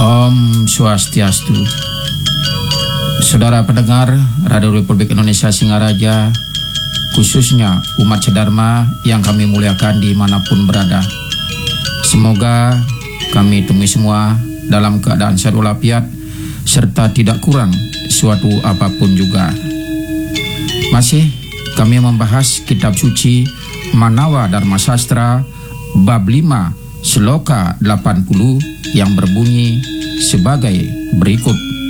Om Swastiastu. Saudara pendengar Radio Republik Indonesia Singaraja, khususnya umat Sedharma yang kami muliakan dimanapun berada. Semoga kami temui semua dalam keadaan sehat walafiat serta tidak kurang suatu apapun juga. Masih kami membahas kitab suci Manawa Dharma Sastra bab 5 Sloka 80 yang berbunyi sebagai berikut.